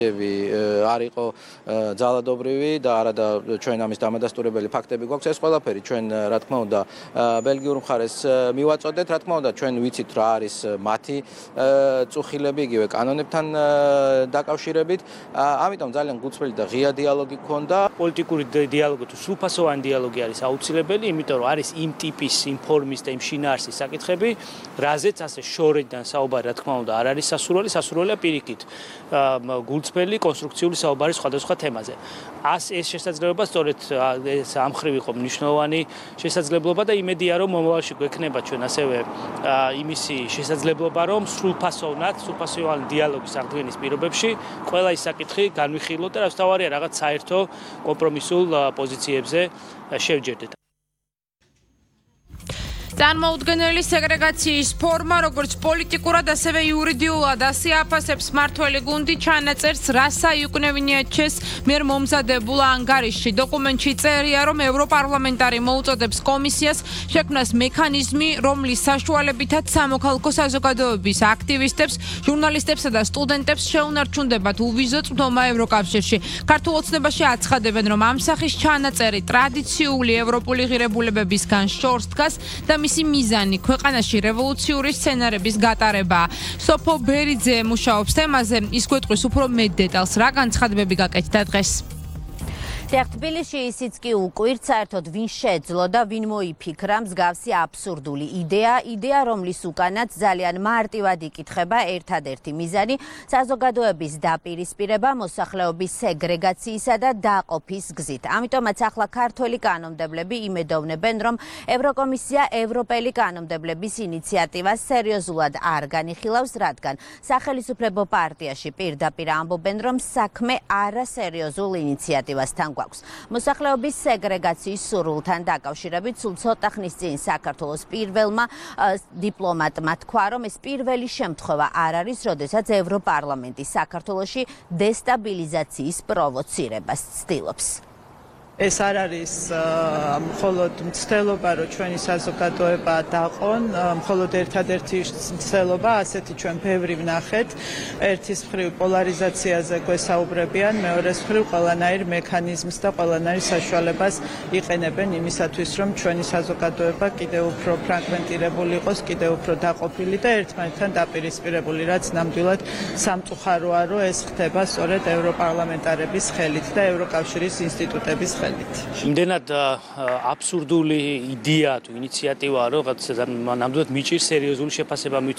არ იყო ძალადობრივი და არა და ჩვენ ამის დამადასტურებელი ფაქტები გვაქვს. ეს ყველაფერი ჩვენ რა თქმა უნდა ბელგიურ მხარეს მივაწოდეთ, რა თქმა უნდა ჩვენ ვიცით რა არის მათი წუხილები იგივე კანონებთან დაკავშირებით. ამიტომ ძალიან გულწრფელი და ღია დიალოგი გქონდა. პოლიტიკური დიალოგი თუ სრულფასოვანი დიალოგი არის აუცილებელი, იმიტომ რომ არის იმ ტიპის, იმ ფორმის და იმ შინაარსის საკითხები, რაზეც ასე შორიდან საუბარი რა თქმა უნდა არ არის სასურველია პირიქით. გულწრფელი კონსტრუქციული საუბარი სხვადასხვა თემაზე. ეს შესაძლებლობა სწორედ ეს ამ ხრივ იყო მნიშვნელოვანი შესაძლებლობა და იმედია რომ მომავალში გვექნება ჩვენ ასევე იმისი შესაძლებლობა რომ სრულფასოვანი დიალოგის აღდგენის პირობებში ყველა ის საკითხი განვიხილოთ და რაც თავარია რაღაც საერთო კომპრომისულ პოზიციებზე შევჯერდეთ. წარმოუდგენელი სეგრეგაციის ფორმა, როგორც პოლიტიკურად, ასევე იურიდიულად ასიაფასებს მმართველი გუნდი ჩანაწერს, რასა იუკნევინიაჩეს მიერ მომზადებულ ანგარიშში. დოკუმენტში წერია, რომ ევროპარლამენტარი მოუწოდებს კომისიას შექმნას მექანიზმი, რომლის საშუალებითაც სამოქალაქო საზოგადოების აქტივისტებს, ჟურნალისტებსა და სტუდენტებს შეუნარჩუნდებათ უვიზო წვდომა ევროკავშირში. ქართულ ოცნებაში აცხადებენ, რომ ამ სახის ჩანაწერი ტრადიციული ევროპული ღირებულებებისგან შორს დგას და მისი მიზანი ქვეყანაში რევოლუციური სცენარების გატარებაა. სოფო ბერიძე მუშაობს თემაზე, ის გვეტყვის უფრო მეტ დეტალს, რა განცხადებები გაკეთდა დღეს. თბილისში ისიც კი უკვირთ, საერთოდ ვინ შეძლო და ვინ მოიფიქრა მსგავსი აბსურდული იდეა, რომლის უკანაც ძალიან მარტივად იკითხება ერთადერთი მიზანი საზოგადოების დაპირისპირება მოსახლეობის სეგრეგაციისა და დაყოფის გზით. ამიტომაც ახლა ქართველი კანონმდებლები იმედოვნებენ, რომ ევროკომისია ევროპელი კანონმდებლების ინიციატივას სერიოზულად არ განიხილავს, რადგან სახელმწიფო პარტიაში პირდაპირ ამბობენ, რომ საქმე არასერიოზულ ინიციატივასთან მოსახლეობის სეგრეგაციის სურვილთან დაკავშირებით სულ ცოტა ხნის წინ საქართველოს პირველმა დიპლომატმა თქვა, რომ ეს პირველი შემთხვევა არ არის, როდესაც ევროპარლამენტი საქართველოში დესტაბილიზაციის პროვოცირებას ცდილობს. ეს არ არის მხოლოდ მცდელობა, რომ ჩვენი საზოგადოება დაყონ, მხოლოდ ერთადერთი მცდელობა, ასეთი ჩვენ ბევრი ვნახეთ. ერთის მხრივ პოლარიზაციაზე გვესაუბრებიან, მეორეს მხრივ ყველანაირ მექანიზმს და ყველანაირ საშუალებას იყენებენ იმისათვის, რომ ჩვენი საზოგადოება კიდევ უფრო ფრაგმენტირებული იყოს, კიდევ უფრო დაყოფილი და ერთმანეთთან დაპირისპირებული, რაც ნამდვილად სამწუხაროა, რომ ეს ხდება სწორედ ევროპარლამენტარების ხელით და ევროკავშირის ინსტიტუტების ხელით. იმდენად აბსურდული იდეა თუ ინიციატივაა, რომ ნამდვილად მიჭირს სერიოზული შეფასება